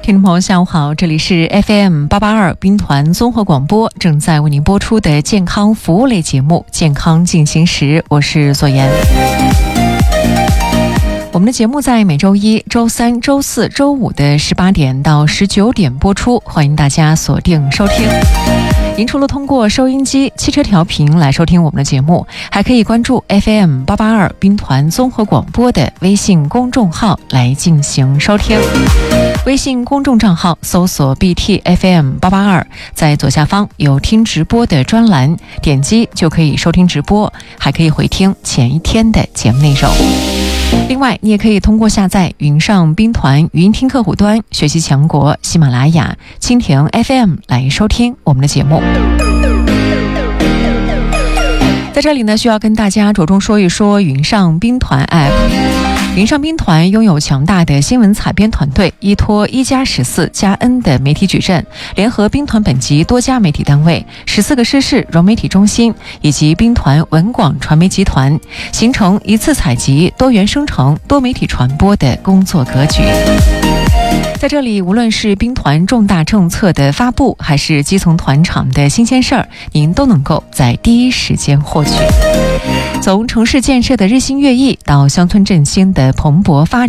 听众朋友下午好，这里是 FM882 兵团综合广播，正在为您播出的健康服务类节目健康进行时，我是左岩。我们的节目在每周一、周三、周四、周五的18点到19点播出，欢迎大家锁定收听。您除了通过收音机、汽车调频来收听我们的节目，还可以关注 FM882 兵团综合广播的微信公众号来进行收听。微信公众账号搜索 BTFM882， 在左下方有听直播的专栏，点击就可以收听直播，还可以回听前一天的节目内容。另外，你也可以通过下载云上兵团语音听客户端、学习强国、喜马拉雅、蜻蜓 FM 来收听我们的节目。在这里呢，需要跟大家着重说一说云上兵团 App。云上兵团拥有强大的新闻采编团队，依托1+14+N 的媒体矩阵，联合兵团本级多家媒体单位、14个师事融媒体中心以及兵团文广传媒集团，形成一次采集、多元生成、多媒体传播的工作格局。在这里，无论是兵团重大政策的发布，还是基层团场的新鲜事儿，您都能够在第一时间获取。从城市建设的日新月异到乡村振兴的蓬勃发展，